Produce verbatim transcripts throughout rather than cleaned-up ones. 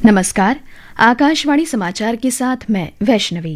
नमस्कार, आकाशवाणी समाचार के साथ मैं वैष्णवी।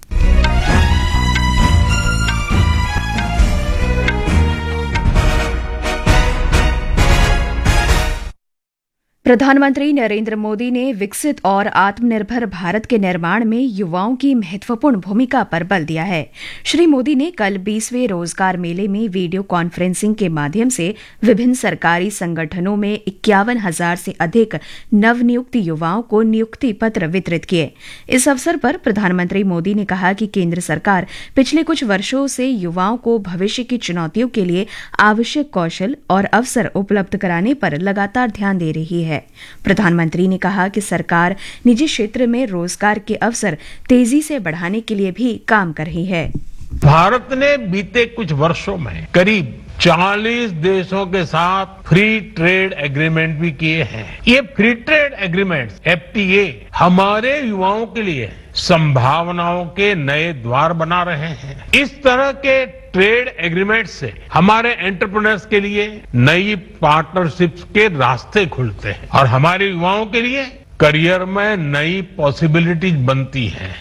प्रधानमंत्री नरेंद्र मोदी ने विकसित और आत्मनिर्भर भारत के निर्माण में युवाओं की महत्वपूर्ण भूमिका पर बल दिया है। श्री मोदी ने कल बीसवें रोजगार मेले में वीडियो कॉन्फ्रेंसिंग के माध्यम से विभिन्न सरकारी संगठनों में इक्यावन हजार से अधिक नवनियुक्त युवाओं को नियुक्ति पत्र वितरित किए। इस अवसर पर प्रधानमंत्री मोदी ने कहा कि केंद्र सरकार पिछले कुछ वर्षों से युवाओं को भविष्य की चुनौतियों के लिए आवश्यक कौशल और अवसर उपलब्ध कराने पर लगातार ध्यान दे रही है। प्रधानमंत्री ने कहा कि सरकार निजी क्षेत्र में रोजगार के अवसर तेजी से बढ़ाने के लिए भी काम कर रही है। भारत ने बीते कुछ वर्षों में करीब चालीस देशों के साथ फ्री ट्रेड एग्रीमेंट भी किए हैं। ये free trade agreements F T A हमारे युवाओं के लिए संभावनाओं के नए द्वार बना रहे हैं। इस तरह के ट्रेड एग्रीमेंट से हमारे एंटरप्रेन्योर्स के लिए नई पार्टनरशिप्स के रास्ते खुलते हैं और हमारे युवाओं के लिए करियर में नई पॉसिबिलिटीज बनती हैं।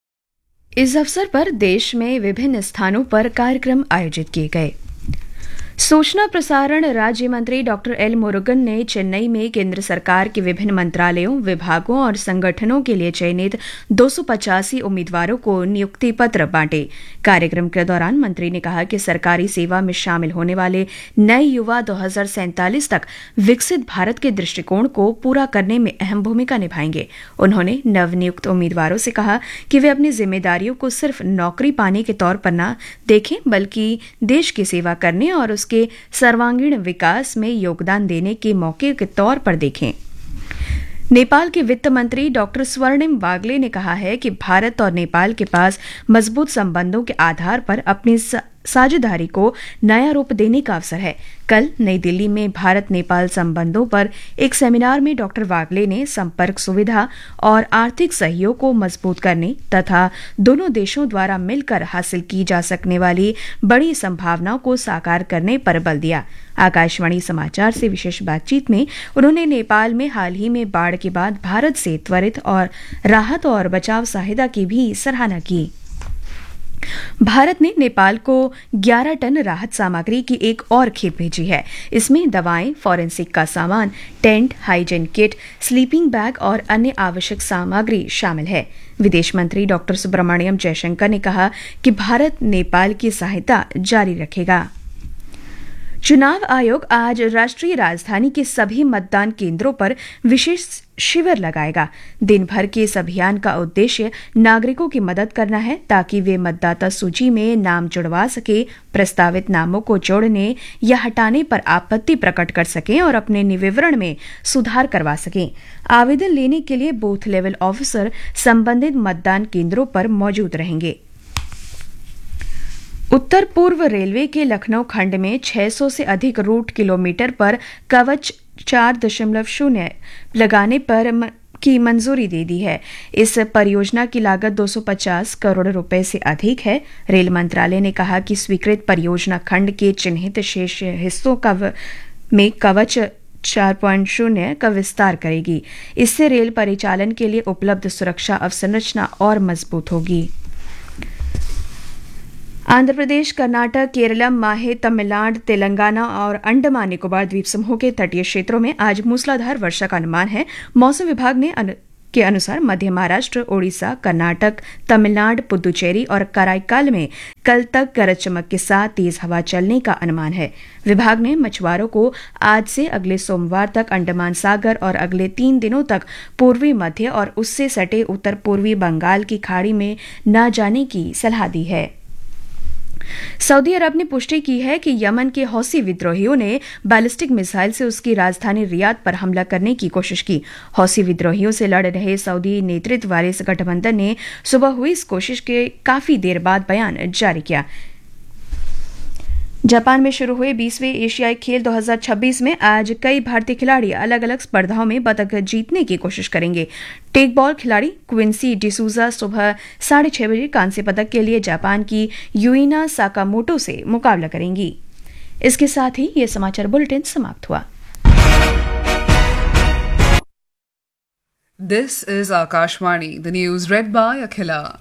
इस अवसर पर देश में विभिन्न स्थानों पर कार्यक्रम आयोजित किए गए। सूचना प्रसारण राज्य मंत्री डॉक्टर एल मुरुगन ने चेन्नई में केंद्र सरकार के विभिन्न मंत्रालयों, विभागों और संगठनों के लिए चयनित दो सौ पचासी उम्मीदवारों को नियुक्ति पत्र बांटे। कार्यक्रम के दौरान मंत्री ने कहा कि सरकारी सेवा में शामिल होने वाले नए युवा दो हजार सैंतालीस तक विकसित भारत के दृष्टिकोण को पूरा करने में अहम भूमिका निभाएंगे। उन्होंने नवनियुक्त उम्मीदवारों से कहा कि वे अपनी जिम्मेदारियों को सिर्फ नौकरी पाने के तौर पर न देखें, बल्कि देश की सेवा करने और के सर्वांगीण विकास में योगदान देने के मौके के तौर पर देखें। नेपाल के वित्त मंत्री डॉक्टर स्वर्णिम वाग्ले ने कहा है कि भारत और नेपाल के पास मजबूत संबंधों के आधार पर अपनी साझेदारी को नया रूप देने का अवसर है। कल नई दिल्ली में भारत नेपाल संबंधों पर एक सेमिनार में डॉक्टर वाग्ले ने संपर्क सुविधा और आर्थिक सहयोग को मजबूत करने तथा दोनों देशों द्वारा मिलकर हासिल की जा सकने वाली बड़ी संभावनाओं को साकार करने पर बल दिया। आकाशवाणी समाचार से विशेष बातचीत में उन्होंने नेपाल में हाल ही में बाढ़ के बाद भारत से त्वरित और राहत और बचाव सहायता की भी सराहना की। भारत ने नेपाल को ग्यारह टन राहत सामग्री की एक और खेप भेजी है। इसमें दवाएं, फॉरेंसिक का सामान, tent, hygiene kit, sleeping bag और अन्य आवश्यक सामग्री शामिल है। विदेश मंत्री डॉक्टर सुब्रमण्यम जयशंकर ने कहा कि भारत नेपाल की सहायता जारी रखेगा। चुनाव आयोग आज राष्ट्रीय राजधानी के सभी मतदान केंद्रों पर विशेष शिविर लगाएगा। दिन भर के इस अभियान का उद्देश्य नागरिकों की मदद करना है ताकि वे मतदाता सूची में नाम जुड़वा सके, प्रस्तावित नामों को जोड़ने या हटाने पर आपत्ति प्रकट कर सकें और अपने विवरण में सुधार करवा सकें। आवेदन लेने के लिए बूथ लेवल ऑफिसर संबंधित मतदान केंद्रों पर मौजूद रहेंगे। उत्तर पूर्व रेलवे के लखनऊ खंड में छह सौ से अधिक रूट किलोमीटर पर कवच चार दशमलव शून्य लगाने पर म... की मंजूरी दे दी है। इस परियोजना की लागत दो सौ पचास करोड़ रुपए से अधिक है। रेल मंत्रालय ने कहा कि स्वीकृत परियोजना खंड के चिन्हित शेष हिस्सों का व... में कवच चार पॉइंट शून्य का विस्तार करेगी। इससे रेल परिचालन के लिए उपलब्ध सुरक्षा अवसंरचना और मजबूत होगी। आंध्र प्रदेश, कर्नाटक, केरलम, माहे, तमिलनाडु, तेलंगाना और अंडमान निकोबार द्वीप समूह के तटीय क्षेत्रों में आज मूसलाधार वर्षा का अनुमान है। मौसम विभाग ने अनु... के अनुसार मध्य महाराष्ट्र, ओडिशा, कर्नाटक, तमिलनाडु, पुदुचेरी और कराईकाल में कल तक गरज चमक के साथ तेज हवा चलने का अनुमान है। विभाग ने मछुआरों को आज से अगले सोमवार तक अंडमान सागर और अगले तीन दिनों तक पूर्वी मध्य और उससे सटे उत्तर पूर्वी बंगाल की खाड़ी में न जाने की सलाह दी है। सऊदी अरब ने पुष्टि की है कि यमन के हौसी विद्रोहियों ने बैलिस्टिक मिसाइल से उसकी राजधानी रियाद पर हमला करने की कोशिश की। हौसी विद्रोहियों से लड़ रहे सऊदी नेतृत्व वाले इस गठबंधन ने सुबह हुई इस कोशिश के काफी देर बाद बयान जारी किया। जापान में शुरू हुए बीसवें एशियाई खेल दो हज़ार छब्बीस में आज कई भारतीय खिलाड़ी अलग अलग स्पर्धाओं में पदक जीतने की कोशिश करेंगे। टेक बॉल खिलाड़ी क्विंसी डिसूजा सुबह साढ़े छह बजे कांस्य पदक के लिए जापान की यूइना साकामोटो से मुकाबला करेंगी। इसके साथ ही ये समाचार बुलेटिन समाप्त हुआ। This is Akashvani, the news read by Akhila.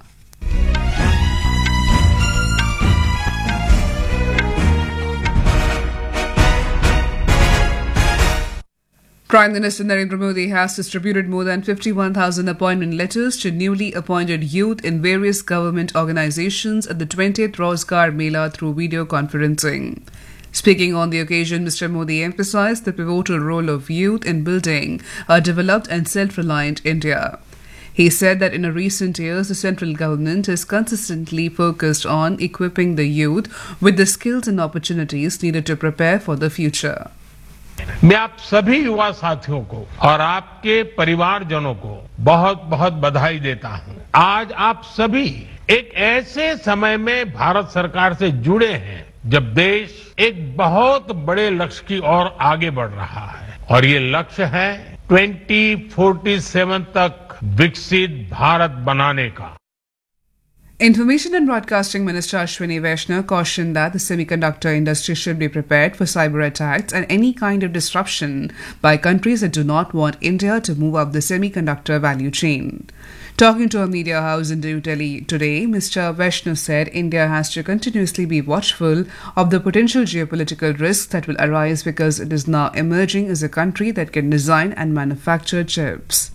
Prime Minister Narendra Modi has distributed more than fifty-one thousand appointment letters to newly appointed youth in various government organizations at the twentieth Rozgar Mela through video conferencing. Speaking on the occasion, Mister Modi emphasized the pivotal role of youth in building a developed and self-reliant India. He said that in recent years, the central government has consistently focused on equipping the youth with the skills and opportunities needed to prepare for the future. मैं आप सभी युवा साथियों को और आपके परिवारजनों को बहुत बहुत बधाई देता हूं। आज आप सभी एक ऐसे समय में भारत सरकार से जुड़े हैं जब देश एक बहुत बड़े लक्ष्य की ओर आगे बढ़ रहा है और ये लक्ष्य है ट्वेंटी फोर्टी सेवन तक विकसित भारत बनाने का। Information and Broadcasting Minister Ashwini Vaishnaw cautioned that the semiconductor industry should be prepared for cyber attacks and any kind of disruption by countries that do not want India to move up the semiconductor value chain. Talking to a media house in New Delhi today, Mister Vaishnaw said India has to continuously be watchful of the potential geopolitical risks that will arise because it is now emerging as a country that can design and manufacture chips.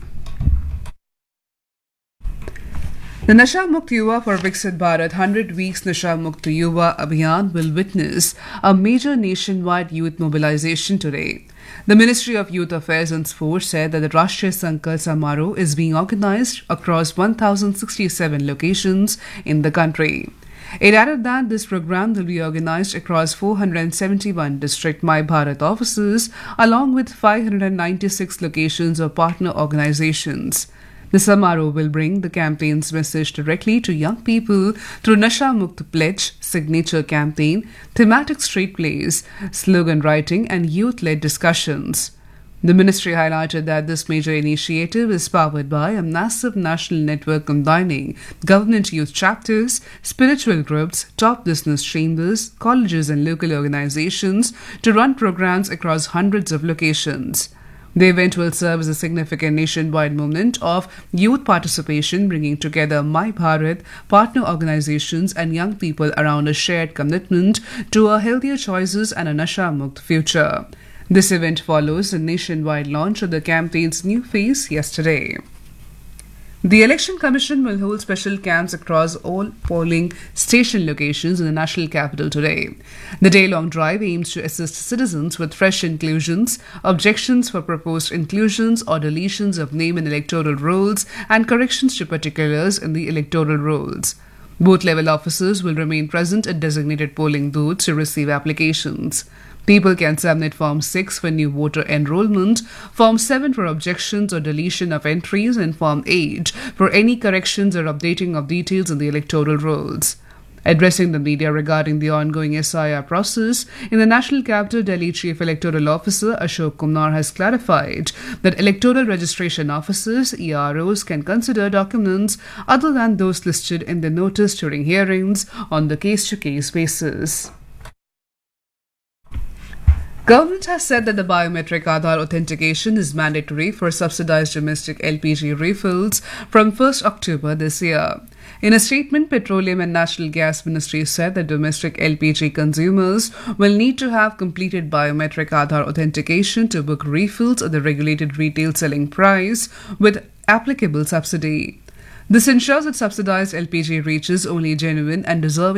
The Nasha Mukt Yuva for Viksit Bharat one hundred Weeks Nasha Mukt Yuva Abhiyan will witness a major nationwide youth mobilization today. The Ministry of Youth Affairs and Sports said that the Rashtriya Sankalp Samaroh is being organized across one thousand sixty-seven locations in the country. It added that this program will be organized across four hundred seventy-one district My Bharat offices along with five hundred ninety-six locations of partner organizations. The Samaroh will bring the campaign's message directly to young people through Nasha Mukt Pledge, signature campaign, thematic street plays, slogan writing and youth-led discussions. The ministry highlighted that this major initiative is powered by a massive national network combining government youth chapters, spiritual groups, top business chambers, colleges and local organizations to run programs across hundreds of locations. The event will serve as a significant nationwide movement of youth participation, bringing together My Bharat, partner organizations and young people around a shared commitment to a healthier choices and a Nasha Mukt future. This event follows the nationwide launch of the campaign's new phase yesterday. The Election Commission will hold special camps across all polling station locations in the national capital today. The day-long drive aims to assist citizens with fresh inclusions, objections for proposed inclusions or deletions of name in electoral rolls, and corrections to particulars in the electoral rolls. Booth-level officers will remain present at designated polling booths to receive applications. People can submit Form six for new voter enrollment, Form seven for objections or deletion of entries, and Form eight for any corrections or updating of details in the electoral rolls. Addressing the media regarding the ongoing S I R process, in the National Capital, Delhi Chief Electoral Officer Ashok Kumar has clarified that electoral registration officers, E R Os, can consider documents other than those listed in the notice during hearings on the case-to-case basis. Government has said that the biometric Aadhaar authentication is mandatory for subsidized domestic L P G refills from first October this year. In a statement, Petroleum and Natural Gas Ministry said that domestic L P G consumers will need to have completed biometric Aadhaar authentication to book refills at the regulated retail selling price with applicable subsidy. This ensures that subsidized L P G reaches only genuine and deserving